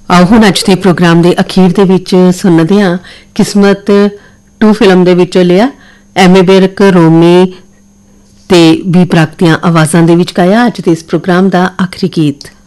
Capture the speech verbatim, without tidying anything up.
ਆਓ ਹੁਣ ਅੱਜ ਦੇ ਪ੍ਰੋਗਰਾਮ ਦੇ ਅਖੀਰ ਦੇ ਵਿੱਚ ਸੁਣਦੇ ਹਾਂ ਕਿਸਮਤ ਟੂ ਫਿਲਮ ਦੇ ਵਿੱਚੋਂ ਲਿਆ ਐਮਏ ਬੇਰਕ ਰੋਮੀ ਤੇ ਵੀ ਪ੍ਰਾਕਤੀਆਂ ਆਵਾਜ਼ਾਂ ਦੇ ਵਿੱਚ ਗਾਇਆ ਅੱਜ ਦੇ ਇਸ ਪ੍ਰੋਗਰਾਮ ਦਾ ਆਖਰੀ ਗੀਤ।